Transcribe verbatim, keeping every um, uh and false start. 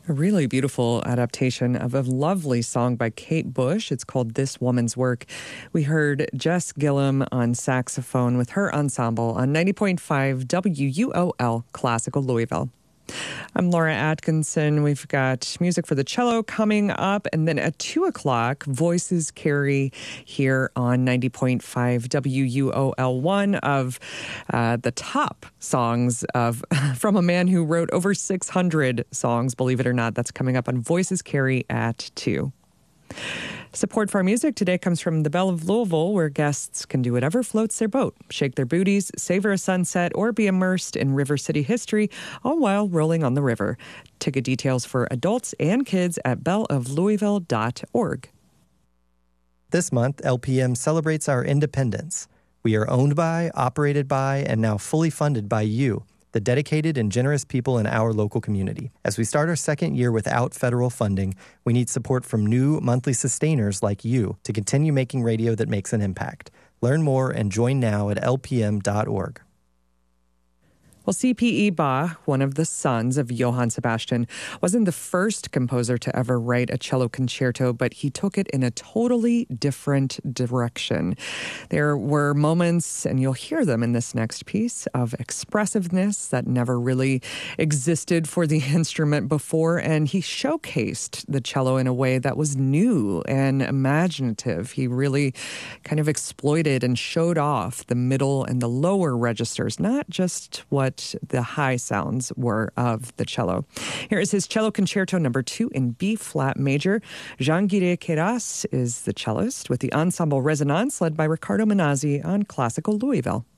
A really beautiful adaptation of a lovely song by Kate Bush. It's called This Woman's Work. We heard Jess Gillum on saxophone with her ensemble on ninety point five W U O L Classical Louisville. I'm Laura Atkinson. We've got music for the cello coming up. And then at two o'clock, Voices Carry here on ninety point five W U O L, one of uh, the top songs of from a man who wrote over six hundred songs, believe it or not. That's coming up on Voices Carry at two. Support for our music today comes from the Belle of Louisville, where guests can do whatever floats their boat, shake their booties, savor a sunset, or be immersed in River City history, all while rolling on the river. Ticket details for adults and kids at belle of louisville dot org. This month, L P M celebrates our independence. We are owned by, operated by, and now fully funded by you, the dedicated and generous people in our local community. As we start our second year without federal funding, we need support from new monthly sustainers like you to continue making radio that makes an impact. Learn more and join now at L P M dot org. Well, C P E Bach, one of the sons of Johann Sebastian, wasn't the first composer to ever write a cello concerto, but he took it in a totally different direction. There were moments, and you'll hear them in this next piece, of expressiveness that never really existed for the instrument before, and he showcased the cello in a way that was new and imaginative. He really kind of exploited and showed off the middle and the lower registers, not just what the high sounds were of the cello. Here is his cello concerto number two in B flat major. Jean-Guire Queyras is the cellist with the ensemble Resonance led by Ricardo Minazzi on Classical Louisville.